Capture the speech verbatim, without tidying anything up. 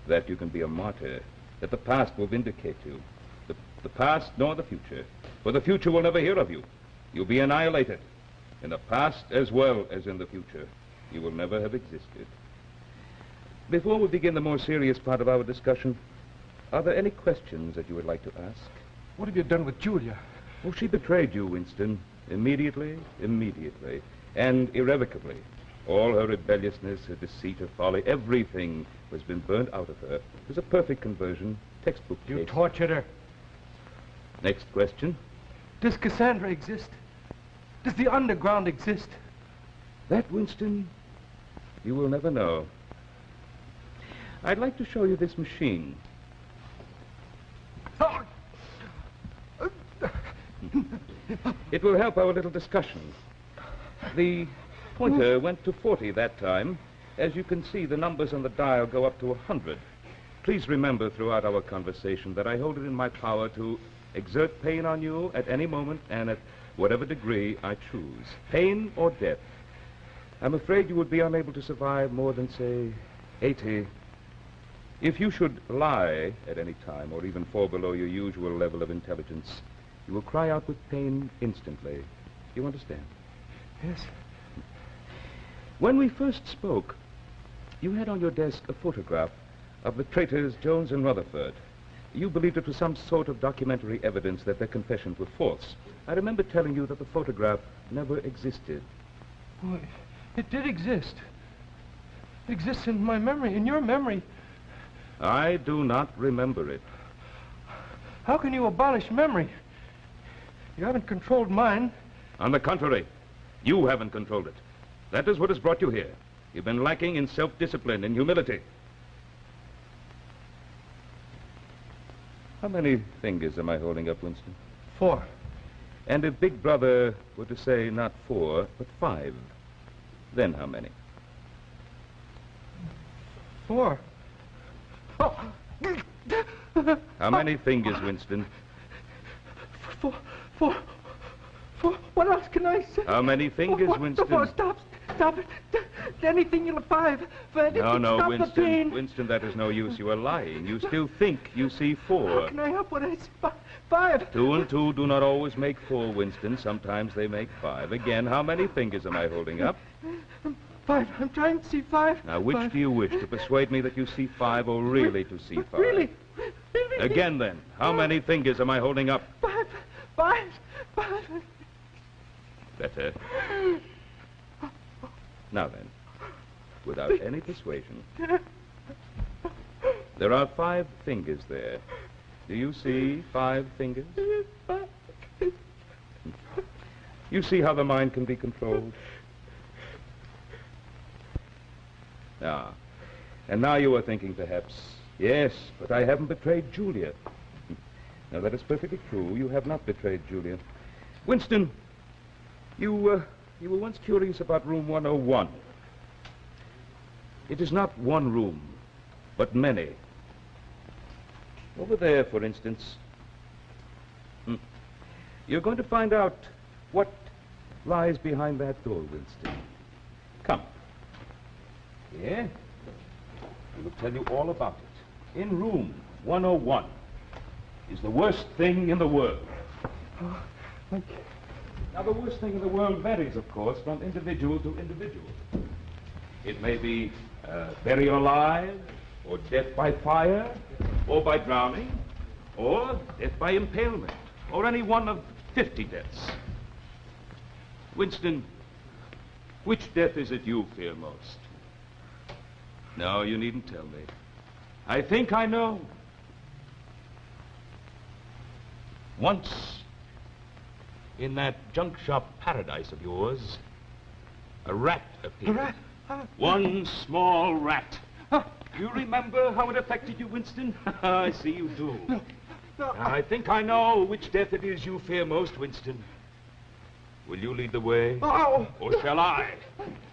that you can be a martyr, that the past will vindicate you. The, the past nor the future. For the future will never hear of you. You'll be annihilated. In the past as well as in the future. You will never have existed. Before we begin the more serious part of our discussion, are there any questions that you would like to ask? What have you done with Julia? Oh, she betrayed you, Winston. Immediately, immediately, and irrevocably. All her rebelliousness, her deceit, her folly, everything has been burned out of her. It was a perfect conversion, textbook case. You tortured her. Next question. Does Cassandra exist? Does the underground exist? That, Winston, you will never know. I'd like to show you this machine. It will help our little discussion. The pointer went to forty that time. As you can see, the numbers on the dial go up to one hundred. Please remember throughout our conversation that I hold it in my power to exert pain on you at any moment and at whatever degree I choose. Pain or death. I'm afraid you would be unable to survive more than, say, eighty. If you should lie at any time or even fall below your usual level of intelligence, you will cry out with pain instantly. You understand? Yes. When we first spoke, you had on your desk a photograph of the traitors Jones and Rutherford. You believed it was some sort of documentary evidence that their confessions were false. I remember telling you that the photograph never existed. Well, it did exist. It exists in my memory, in your memory. I do not remember it. How can you abolish memory? You haven't controlled mine. On the contrary, you haven't controlled it. That is what has brought you here. You've been lacking in self-discipline and humility. How many fingers am I holding up, Winston? Four. And if Big Brother were to say not four, but five, then how many? Four. Oh. How many fingers, Winston? Four. Four. Four. What else can I say? How many fingers, Four. Winston? Four. Stop. Stop it. Anything you'll five. For anything, no, no, stop Winston. The pain. Winston, that is no use. You are lying. You still think you see four. How can I help what I see? Five. Two and two do not always make four, Winston. Sometimes they make five. Again, how many fingers am I holding up? Five. I'm trying to see five. Now, which five. do you wish? To persuade me that you see five or really to see five? Really? really? Again, then, how many fingers am I holding up? Five. Five. Five. Better. Now then, without any persuasion, there are five fingers there. Do you see five fingers? You see how the mind can be controlled? Ah, and now you are thinking perhaps, yes, but I haven't betrayed Julia. Now that is perfectly true. You have not betrayed Julia. Winston, you, uh, you were once curious about room one oh one. It is not one room, but many. Over there, for instance. Hmm. You're going to find out what lies behind that door, Winston. Come. Here. I will tell you all about it. In room one oh one is the worst thing in the world. Oh, thank you. Now, the worst thing in the world varies, of course, from individual to individual. It may be uh, burial alive, or death by fire, or by drowning, or death by impalement, or any one of fifty deaths. Winston, which death is it you fear most? No, you needn't tell me. I think I know. Once, in that junk shop paradise of yours, a rat appeared. A rat? Uh, One small rat. Uh, you remember how it affected you, Winston? I see you do. No, no. I think I know which death it is you fear most, Winston. Will you lead the way? Oh, or shall I?